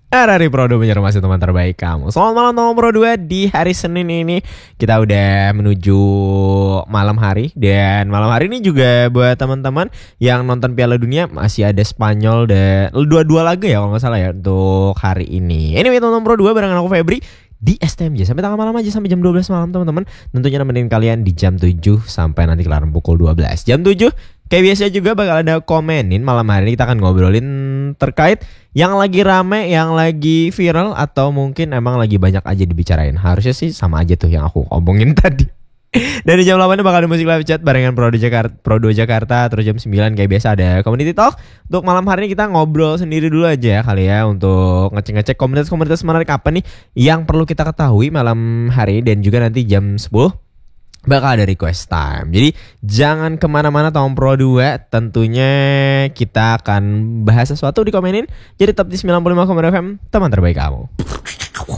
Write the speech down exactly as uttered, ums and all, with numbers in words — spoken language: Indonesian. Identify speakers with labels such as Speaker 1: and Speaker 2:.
Speaker 1: Dari Pro dua Banjar masih teman terbaik kamu. Selamat malam teman Pro dua. Di hari Senin ini kita udah menuju malam hari. Dan malam hari ini juga buat teman-teman yang nonton Piala Dunia masih ada Spanyol dan dua-dua laga ya kalau nggak salah ya untuk hari ini. Anyway teman-teman Pro dua barengan aku Febri di S T M J sampai tengah malam aja, sampai jam dua belas malam teman-teman. Tentunya nemenin kalian di jam tujuh sampai nanti kelar pukul dua belas. Jam tujuh kayak biasa juga bakal ada komenin. Malam hari ini kita akan ngobrolin terkait yang lagi rame, yang lagi viral, atau mungkin emang lagi banyak aja dibicarain. Harusnya sih sama aja tuh yang aku ngomongin tadi. Dari jam delapan bakal ada musik live chat barengan Pro dua Jakarta, Pro dua Jakarta. Terus jam sembilan kayak biasa ada community talk. Untuk malam hari ini kita ngobrol sendiri dulu aja ya kali ya, untuk ngecek-ngecek komunitas-komunitas menarik apa nih yang perlu kita ketahui malam hari. Dan juga nanti jam sepuluh bakal ada request time. Jadi jangan kemana-mana Tom Pro dua. Tentunya kita akan bahas sesuatu di komenin. Jadi tetap di sembilan puluh lima koma dua F M, teman terbaik kamu.